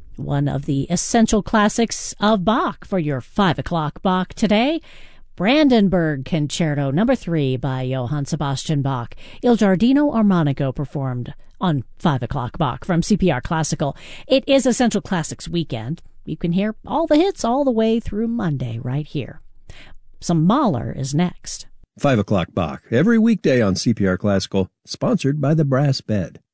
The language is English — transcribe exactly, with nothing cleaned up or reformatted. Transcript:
One of the essential classics of Bach for your five o'clock Bach today. Brandenburg Concerto Number three by Johann Sebastian Bach. Il Giardino Armonico performed on five o'clock Bach from C P R Classical. It is Essential Classics weekend. You can hear all the hits all the way through Monday right here. Some Mahler is next. five o'clock Bach, every weekday on C P R Classical, sponsored by the Brass Bed.